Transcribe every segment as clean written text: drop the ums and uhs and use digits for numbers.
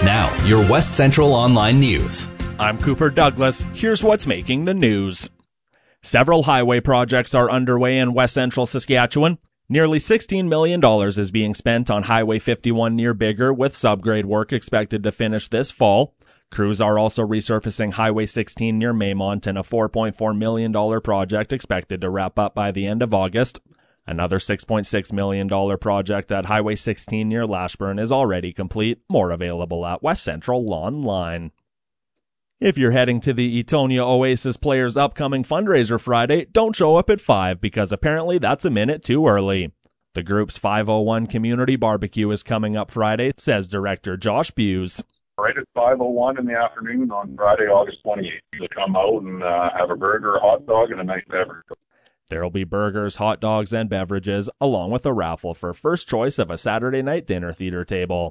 Now, your West Central Online News. I'm Cooper Douglas. Here's what's making the news. Several highway projects are underway in West Central Saskatchewan. Nearly $16 million is being spent on Highway 51 near Biggar, with subgrade work expected to finish this fall. Crews are also resurfacing Highway 16 near Maymont in a $4.4 million project expected to wrap up by the end of August. Another $6.6 million project at Highway 16 near Lashburn is already complete. More available at West Central Online. If you're heading to the Etonia Oasis Players' upcoming fundraiser Friday, don't show up at 5 because apparently that's a minute too early. The group's 5:01 community barbecue is coming up Friday, says director Josh Buse. Right at 5:01 in the afternoon on Friday, August 28th. To come out and have a burger, a hot dog, and a nice beverage. There'll be burgers, hot dogs, and beverages, along with a raffle for first choice of a Saturday night dinner theater table.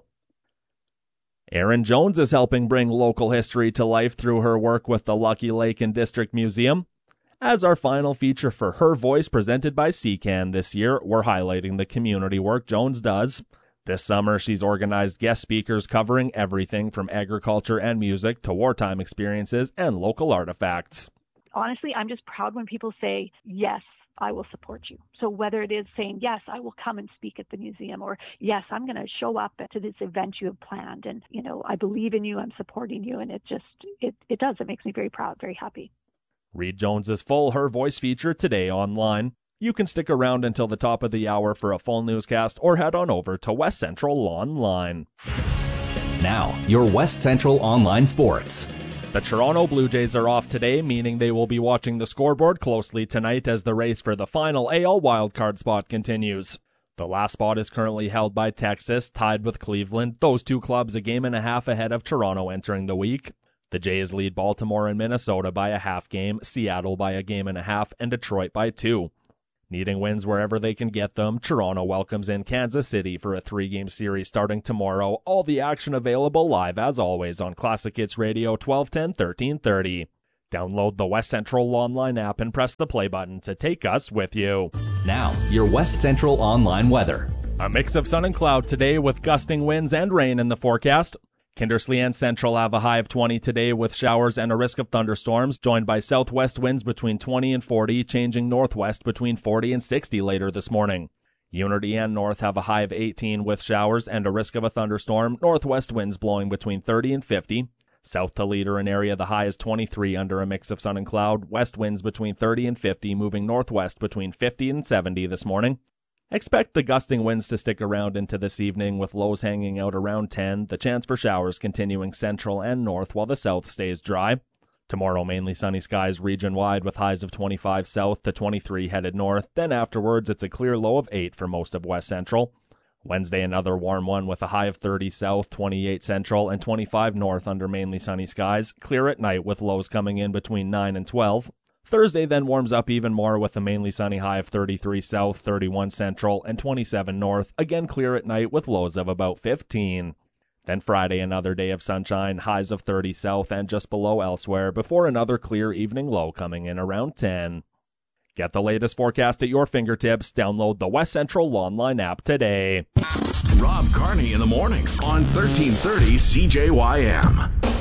Erin Jones is helping bring local history to life through her work with the Lucky Lake and District Museum. As our final feature for Her Voice presented by CCAN this year, we're highlighting the community work Jones does. This summer, she's organized guest speakers covering everything from agriculture and music to wartime experiences and local artifacts. Honestly, I'm just proud when people say, yes, I will support you. So whether it is saying, yes, I will come and speak at the museum, or yes, I'm going to show up to this event you have planned, and, I believe in you, I'm supporting you, and it makes me very proud, very happy. Read Jones's full Her Voice feature today online. You can stick around until the top of the hour for a full newscast, or head on over to West Central Online. Now, your West Central Online Sports. The Toronto Blue Jays are off today, meaning they will be watching the scoreboard closely tonight as the race for the final AL wildcard spot continues. The last spot is currently held by Texas, tied with Cleveland, those two clubs a game and a half ahead of Toronto entering the week. The Jays lead Baltimore and Minnesota by a half game, Seattle by a game and a half, and Detroit by 2. Needing wins wherever they can get them, Toronto welcomes in Kansas City for a 3-game series starting tomorrow. All the action available live, as always, on Classic Hits Radio 1210, 1330. Download the West Central Online app and press the play button to take us with you. Now, your West Central Online weather. A mix of sun and cloud today with gusting winds and rain in the forecast. Kindersley and Central have a high of 20 today with showers and a risk of thunderstorms, joined by southwest winds between 20 and 40, changing northwest between 40 and 60 later this morning. Unity and North have a high of 18 with showers and a risk of a thunderstorm, northwest winds blowing between 30 and 50. South to Leader and area, the high is 23 under a mix of sun and cloud, west winds between 30 and 50, moving northwest between 50 and 70 this morning. Expect the gusting winds to stick around into this evening with lows hanging out around 10, the chance for showers continuing central and north while the south stays dry. Tomorrow mainly sunny skies region-wide with highs of 25 south to 23 headed north, then afterwards it's a clear low of 8 for most of West Central. Wednesday another warm one with a high of 30 south, 28 central, and 25 north under mainly sunny skies, clear at night with lows coming in between 9 and 12. Thursday then warms up even more with a mainly sunny high of 33 south, 31 central, and 27 north, again clear at night with lows of about 15. Then Friday another day of sunshine, highs of 30 south and just below elsewhere, before another clear evening low coming in around 10. Get the latest forecast at your fingertips. Download the West Central Online app today. Rob Carney in the morning on 1330 CJYM.